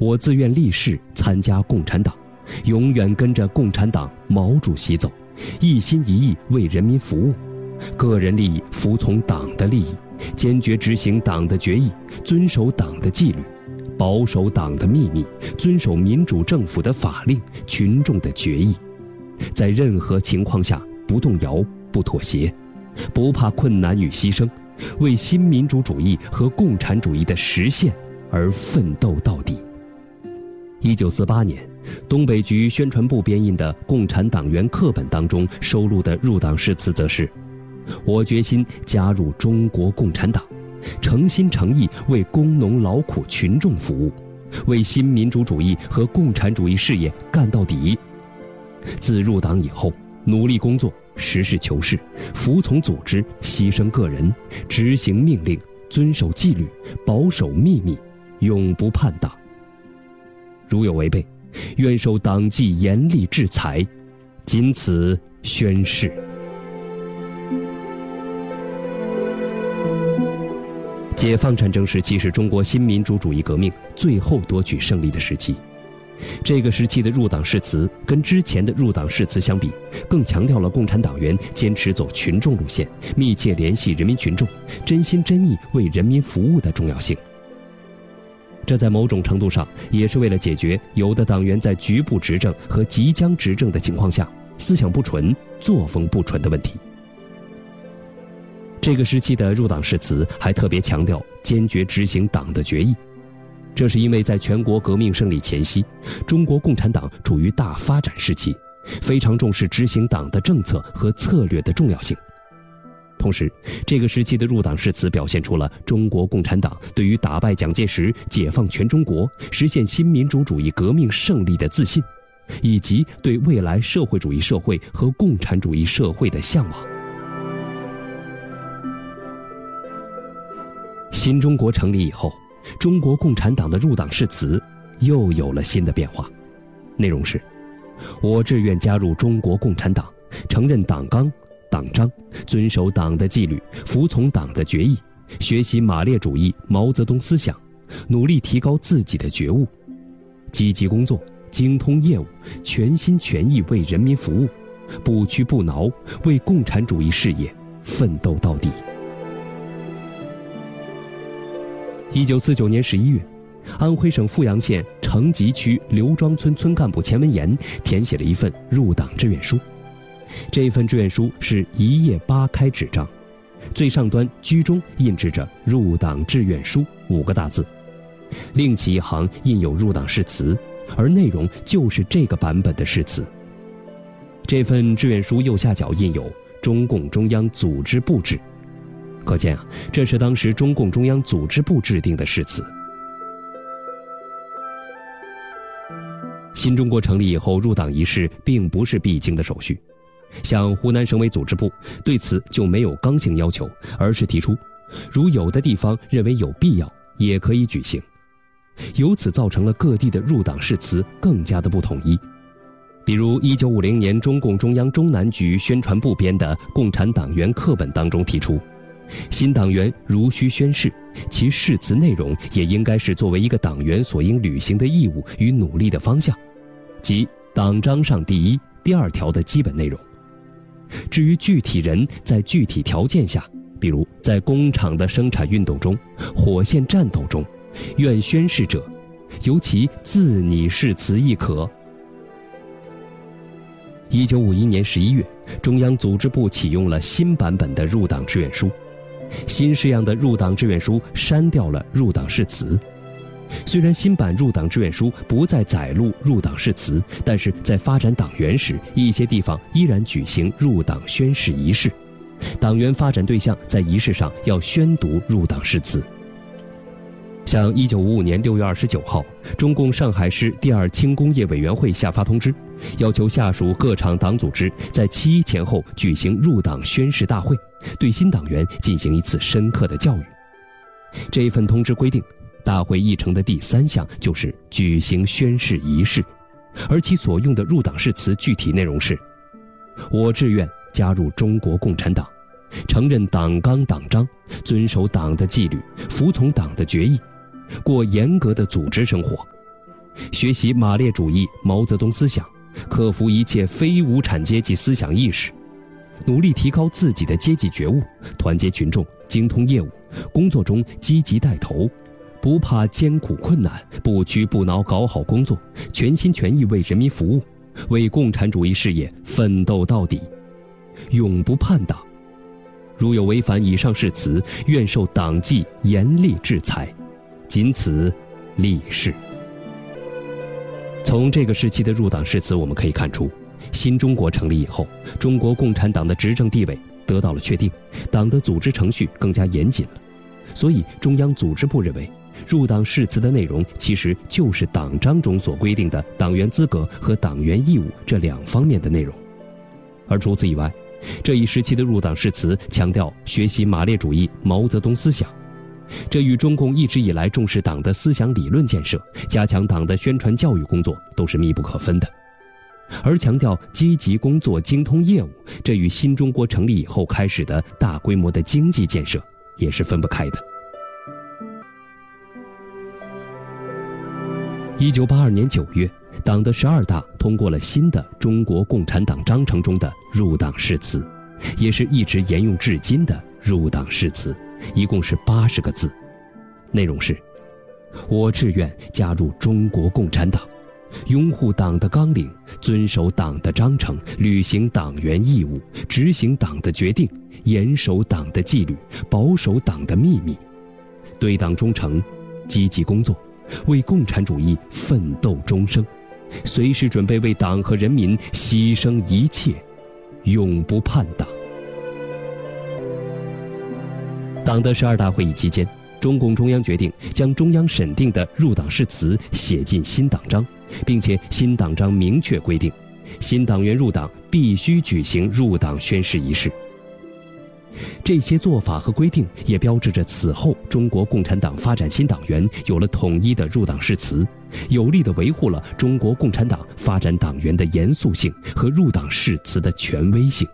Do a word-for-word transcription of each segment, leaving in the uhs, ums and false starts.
我自愿立誓参加共产党，永远跟着共产党毛主席走，一心一意为人民服务，个人利益服从党的利益，坚决执行党的决议，遵守党的纪律，保守党的秘密，遵守民主政府的法令、群众的决议，在任何情况下不动摇、不妥协，不怕困难与牺牲，为新民主主义和共产主义的实现而奋斗到底。一九四八年，东北局宣传部编印的《共产党员课本》当中收录的入党誓词则是：我决心加入中国共产党，诚心诚意为工农劳苦群众服务，为新民主主义和共产主义事业干到底。自入党以后，努力工作，实事求是，服从组织，牺牲个人，执行命令，遵守纪律，保守秘密，永不叛党。如有违背，愿受党纪严厉制裁。仅此宣誓。解放战争时期是中国新民主主义革命最后夺取胜利的时期。这个时期的入党誓词跟之前的入党誓词相比，更强调了共产党员坚持走群众路线，密切联系人民群众，真心真意为人民服务的重要性。这在某种程度上也是为了解决有的党员在局部执政和即将执政的情况下思想不纯、作风不纯的问题。这个时期的入党誓词还特别强调坚决执行党的决议，这是因为在全国革命胜利前夕，中国共产党处于大发展时期，非常重视执行党的政策和策略的重要性。同时，这个时期的入党誓词表现出了中国共产党对于打败蒋介石、解放全中国、实现新民主主义革命胜利的自信，以及对未来社会主义社会和共产主义社会的向往。新中国成立以后，中国共产党的入党誓词又有了新的变化，内容是：我志愿加入中国共产党，承认党纲、党章，遵守党的纪律，服从党的决议，学习马列主义、毛泽东思想，努力提高自己的觉悟，积极工作，精通业务，全心全意为人民服务，不屈不挠，为共产主义事业奋斗到底。一九四九年十一月，安徽省阜阳县城集区刘庄村村干部钱文岩填写了一份入党志愿书。这份志愿书是一页八开纸张，最上端居中印制着“入党志愿书”五个大字，另起一行印有入党誓词，而内容就是这个版本的誓词。这份志愿书右下角印有中共中央组织部制，可见啊，这是当时中共中央组织部制定的誓词。新中国成立以后，入党仪式并不是必经的手续。像湖南省委组织部对此就没有刚性要求，而是提出，如有的地方认为有必要，也可以举行。由此造成了各地的入党誓词更加的不统一。比如一九五零年中共中央中南局宣传部编的《共产党员课本》当中提出，新党员如需宣誓，其誓词内容也应该是作为一个党员所应履行的义务与努力的方向，即党章上第一、第二条的基本内容。至于具体人在具体条件下，比如在工厂的生产运动中、火线战斗中，愿宣誓者，由其自拟誓词亦可。一九五一年十一月，中央组织部启用了新版本的入党志愿书。新式样的入党志愿书删掉了入党誓词。虽然新版入党志愿书不再载录入党誓词，但是在发展党员时，一些地方依然举行入党宣誓仪式。党员发展对象在仪式上要宣读入党誓词。像一九五五年六月二十九号，中共上海市第二轻工业委员会下发通知，要求下属各厂党组织在七一前后举行入党宣誓大会，对新党员进行一次深刻的教育。这份通知规定，大会议程的第三项就是举行宣誓仪式，而其所用的入党誓词具体内容是：我志愿加入中国共产党，承认党纲党章，遵守党的纪律，服从党的决议，过严格的组织生活， 学习马列主义毛泽东思想，克服一切非无产阶级思想意识，努力提高自己的阶级觉悟，团结群众，精通业务，工作中积极带头，不怕艰苦困难，不屈不挠搞好工作，全心全意为人民服务，为共产主义事业奋斗到底，永不叛党。如有违反以上誓词，愿受党纪严厉制裁。仅此立誓。从这个时期的入党誓词我们可以看出，新中国成立以后，中国共产党的执政地位得到了确定，党的组织程序更加严谨了。所以中央组织部认为，入党誓词的内容其实就是党章中所规定的党员资格和党员义务这两方面的内容。而除此以外，这一时期的入党誓词强调学习马列主义毛泽东思想，这与中共一直以来重视党的思想理论建设，加强党的宣传教育工作都是密不可分的。而强调积极工作、精通业务，这与新中国成立以后开始的大规模的经济建设也是分不开的。一九八二年九月，党的十二大通过了新的中国共产党章程中的入党誓词，也是一直沿用至今的入党誓词，一共是八十个字，内容是：我志愿加入中国共产党，拥护党的纲领，遵守党的章程，履行党员义务，执行党的决定，严守党的纪律，保守党的秘密，对党忠诚，积极工作，为共产主义奋斗终生，随时准备为党和人民牺牲一切，永不叛党。党的十二大会议期间，中共中央决定将中央审定的入党誓词写进新党章，并且新党章明确规定，新党员入党必须举行入党宣誓仪式。这些做法和规定也标志着此后中国共产党发展新党员有了统一的入党誓词，有力地维护了中国共产党发展党员的严肃性和入党誓词的权威性。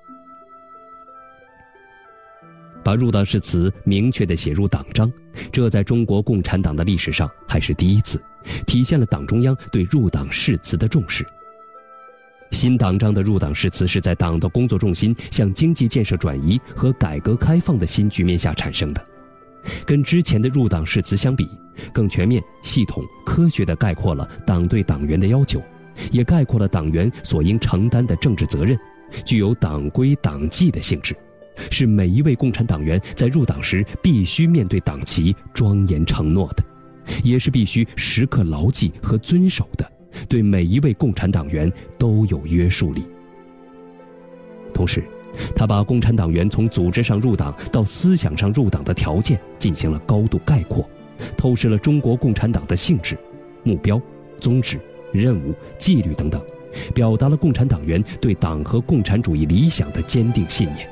把入党誓词明确地写入党章，这在中国共产党的历史上还是第一次，体现了党中央对入党誓词的重视。新党章的入党誓词是在党的工作重心向经济建设转移和改革开放的新局面下产生的，跟之前的入党誓词相比，更全面、系统、科学地概括了党对党员的要求，也概括了党员所应承担的政治责任，具有党规党纪的性质，是每一位共产党员在入党时必须面对党旗庄严承诺的，也是必须时刻牢记和遵守的，对每一位共产党员都有约束力。同时，他把共产党员从组织上入党到思想上入党的条件进行了高度概括，透视了中国共产党的性质、目标、宗旨、任务、纪律等等，表达了共产党员对党和共产主义理想的坚定信念。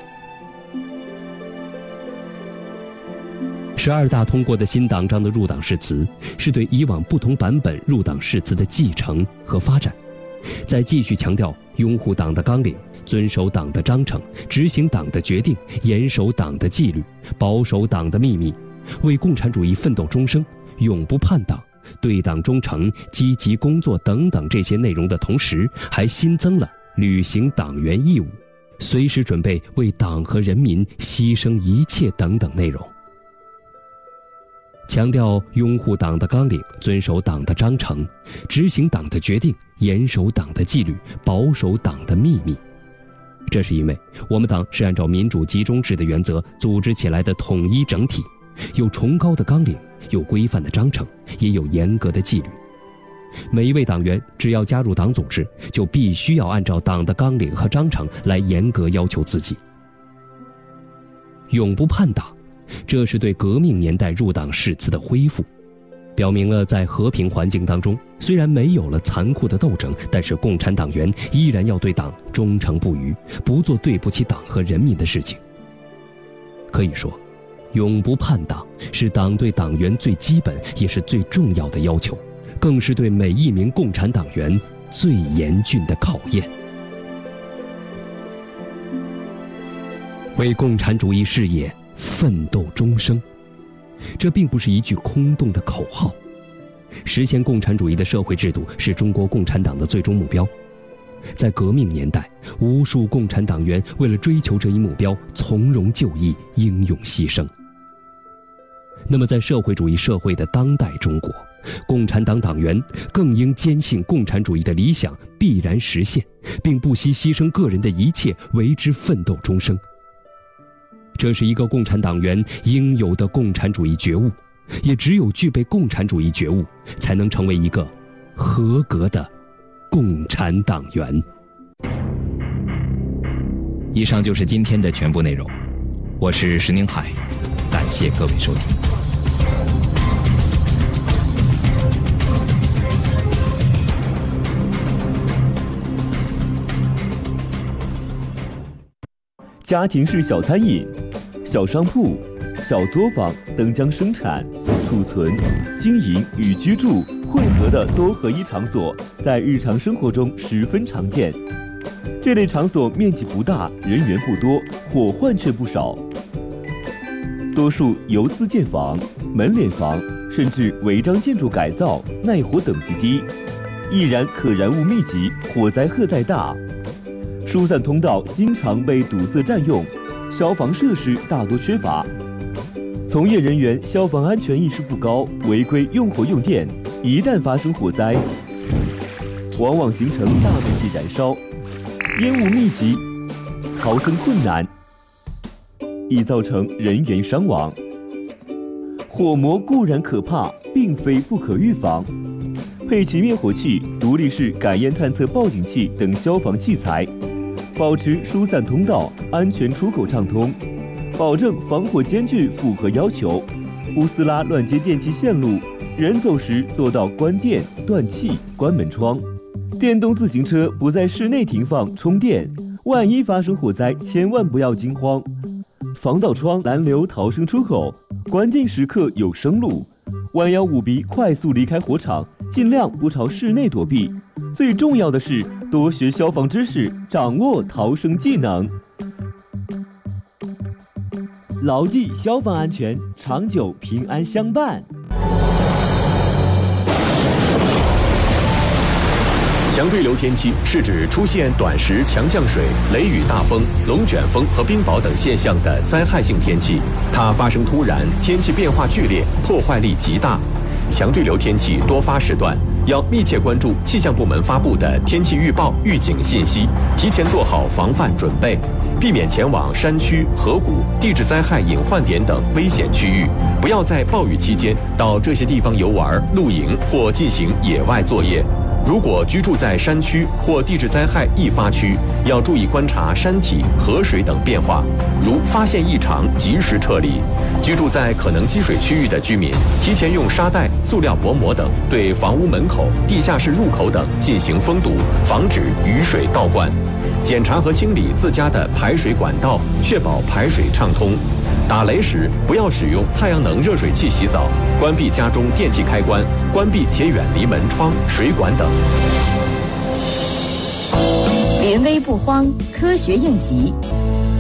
十二大通过的新党章的入党誓词，是对以往不同版本入党誓词的继承和发展，在继续强调拥护党的纲领，遵守党的章程，执行党的决定，严守党的纪律，保守党的秘密，为共产主义奋斗终生，永不叛党，对党忠诚，积极工作等等这些内容的同时，还新增了履行党员义务，随时准备为党和人民牺牲一切等等内容。强调拥护党的纲领，遵守党的章程，执行党的决定，严守党的纪律，保守党的秘密。这是因为我们党是按照民主集中制的原则组织起来的统一整体，有崇高的纲领，有规范的章程，也有严格的纪律。每一位党员只要加入党组织，就必须要按照党的纲领和章程来严格要求自己。永不叛党，这是对革命年代入党誓词的恢复，表明了在和平环境当中，虽然没有了残酷的斗争，但是共产党员依然要对党忠诚不渝，不做对不起党和人民的事情。可以说，永不叛党是党对党员最基本也是最重要的要求，更是对每一名共产党员最严峻的考验。为共产主义事业奋斗终生，这并不是一句空洞的口号， 实现共产主义的社会制度是中国共产党的最终目标。在革命年代，无数共产党员为了追求这一目标，从容就义，英勇牺牲。那么在社会主义社会的当代中国，共产党党员更应坚信共产主义的理想必然实现，并不惜牺牲个人的一切为之奋斗终生。这是一个共产党员应有的共产主义觉悟，也只有具备共产主义觉悟，才能成为一个合格的共产党员。 以上就是今天的全部内容，我是石宁海，感谢各位收听。 家庭式小餐饮、小商铺、小作坊等将生产、储存、经营与居住混合的多合一场所，在日常生活中十分常见。这类场所面积不大，人员不多，伙患却不少。多数由自建房、门脸房，甚至违章建筑改造，耐火等级低，易燃可燃物密集，火灾荷载大。疏散通道经常被堵塞占用，消防设施大多缺乏，从业人员消防安全意识不高，违规用火用电，一旦发生火灾，往往形成大面积燃烧，烟雾密集，逃生困难，易造成人员伤亡。火魔固然可怕，并非不可预防。配齐灭火器、独立式感烟探测报警器等消防器材，保持疏散通道、安全出口畅通，保证防火间距符合要求，不撕拉乱接电气线路，人走时做到关电、断气、关门窗。电动自行车不在室内停放充电，万一发生火灾，千万不要惊慌。防盗窗拦留逃生出口，关键时刻有生路，弯腰捂鼻快速离开火场，尽量不朝室内躲避。最重要的是多学消防知识，掌握逃生技能，牢记消防安全，长久平安相伴。 强对流天气是指出现短时强降水、雷雨大风、龙卷风和冰雹等现象的灾害性天气，它发生突然，天气变化剧烈，破坏力极大。强对流天气多发时段，要密切关注气象部门发布的天气预报、预警信息，提前做好防范准备，避免前往山区、河谷、地质灾害隐患点等危险区域，不要在暴雨期间到这些地方游玩、露营或进行野外作业。如果居住在山区或地质灾害易发区，要注意观察山体、河水等变化，如发现异常及时撤离。居住在可能积水区域的居民，提前用沙袋、塑料薄膜等对房屋门口、地下室入口等进行封堵，防止雨水倒灌。检查和清理自家的排水管道，确保排水畅通。打雷时不要使用太阳能热水器洗澡，关闭家中电器开关，关闭且远离门窗、水管等。 临危不慌，科学应急，